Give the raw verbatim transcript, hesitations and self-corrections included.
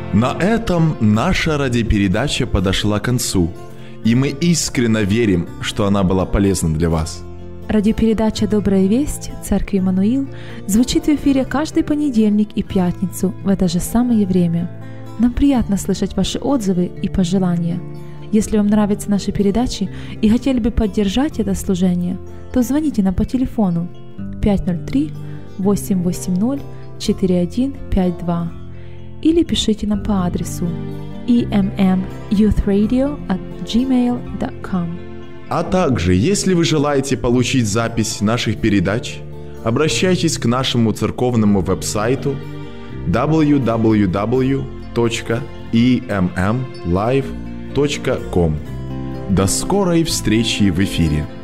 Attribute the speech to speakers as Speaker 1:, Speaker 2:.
Speaker 1: На этом наша радиопередача подошла к концу, и мы искренне верим, что она была полезна для вас.
Speaker 2: Радиопередача «Добрая весть» Церкви Иммануил звучит в эфире каждый понедельник и пятницу в это же самое время. Нам приятно слышать ваши отзывы и пожелания. Если вам нравятся наши передачи и хотели бы поддержать это служение, то звоните нам по телефону пять ноль три восемь восемь ноль четыре один пять два или пишите нам по адресу и эм эм youth radio at gmail dot com.
Speaker 1: А также, если вы желаете получить запись наших передач, обращайтесь к нашему церковному веб-сайту дабл ю дабл ю дабл ю точка и эм эм лайв точка ком. До скорой встречи в эфире!